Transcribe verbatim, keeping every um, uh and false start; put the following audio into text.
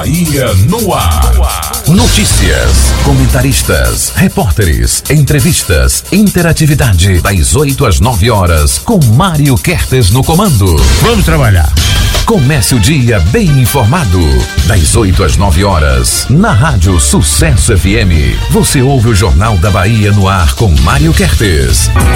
Bahia no ar. Notícias, comentaristas, repórteres, entrevistas, interatividade das oito às nove horas com Mário Kertes no comando. Vamos trabalhar. Comece o dia bem informado. Das oito às nove horas, na Rádio Sucesso F M. Você ouve o Jornal da Bahia no ar com Mário Kertes.